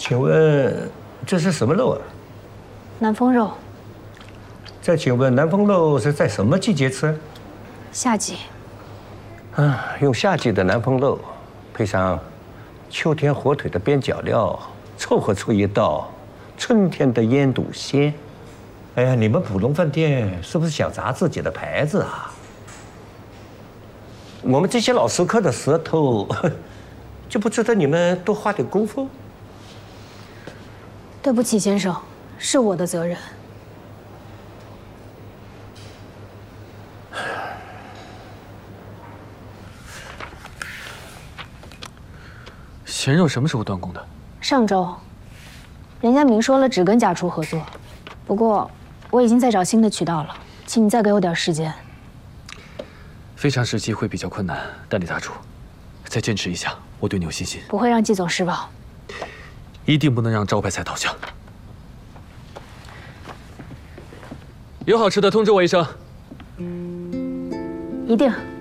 请问这是什么肉啊？ 南风肉。 再请问南风肉是在什么季节吃？ 夏季。 用夏季的南风肉，配上秋天火腿的边角料，凑合出一道春天的腌笃鲜。哎呀，你们普龙饭店是不是想砸自己的牌子啊？我们这些老食客的舌头，就不值得你们多花点功夫？ 对不起，先生，是我的责任。 咸肉什么时候断供的？ 上周，人家明说了只跟家厨合作，不过我已经在找新的渠道了，请你再给我点时间。 非常时期会比较困难，但李大厨，再坚持一下，我对你有信心。 不会让季总失望。 一定不能让招牌菜倒下。有好吃的通知我一声。 一定。